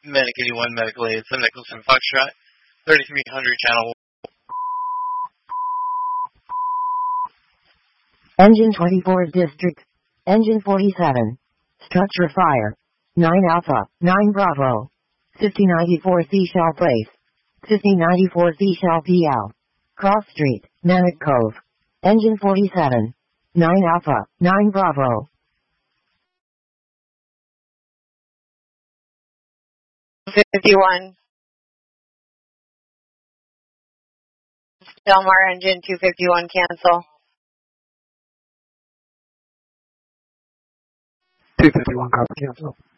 Medic 81, Medical Aid, 7 Nicholson Foxtrot, 3300 channel. Engine 24 District. Engine 47. Structure fire. 9 Alpha, 9 Bravo. 5094 Seychelle Place. 5094 Seychelle PL. Cross Street, Manic Cove. Engine 47. 9 Alpha, 9 Bravo. 51. Delmar engine 251 cancel. 251 copy cancel.